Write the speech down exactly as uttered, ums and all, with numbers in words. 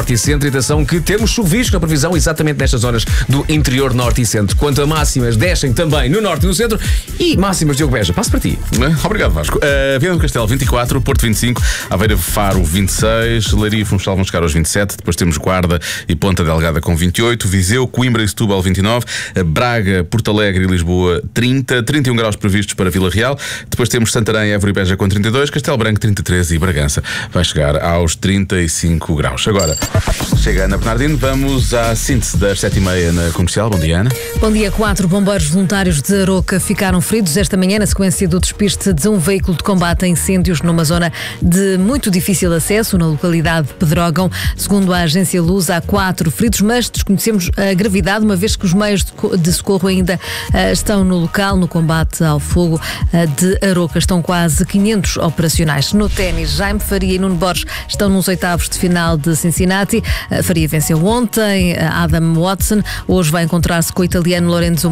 norte e centro. E atenção que temos chuvisco na previsão exatamente nestas zonas do interior norte e centro. Quanto a máximas, descem também no norte e no centro. E máximas, Diogo Beja, passo para ti. Obrigado, Vasco. Uh, Viana do Castelo, vinte e quatro, Porto, vinte e cinco, Aveira, Faro, vinte e seis, Leiria e Funchal vão chegar aos vinte e sete, depois temos Guarda e Ponta Delgada com vinte e oito, Viseu, Coimbra e Setúbal, vinte e nove, Braga, Porto Alegre e Lisboa, trinta, trinta e um graus previstos para Vila Real, depois temos Santarém, Évora e Beja com trinta e dois, Castelo Branco, trinta e três e Bragança vai chegar aos trinta e cinco graus. Agora, chega a Ana Bernardino, vamos à síntese das sete e meia na Comercial. Bom dia, Ana. Bom dia. Quatro bombeiros voluntários de Aroca ficaram feridos esta manhã na sequência do despiste de um veículo de combate a incêndios numa zona de muito difícil acesso, na localidade de Pedrógão. Segundo a agência Luz, há quatro feridos, mas desconhecemos a gravidade, uma vez que os meios de socorro ainda uh, estão no local, no combate ao fogo uh, de Aroca. Estão quase quinhentos operacionais. No ténis, Jaime Faria e Nuno Borges estão nos oitavos de final de Cincinnati. Uh, Faria venceu ontem, uh, Adam Watson. Hoje vai encontrar-se com o italiano Lorenzo